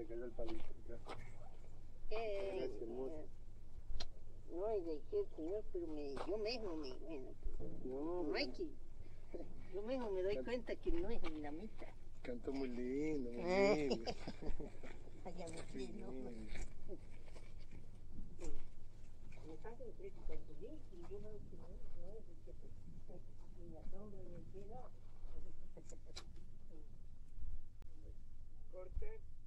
cayó el palito. Gracias, hermoso. No, y de qué, señor, pero yo mismo bueno, no hay que, yo mismo me doy cuenta que no es dinamita. Cantó muy lindo, muy lindo. Allá me fui, ¿no? Me pasa el precio cuando vi, y yo veo que no es el que ni la sombra ni el cielo. Corte.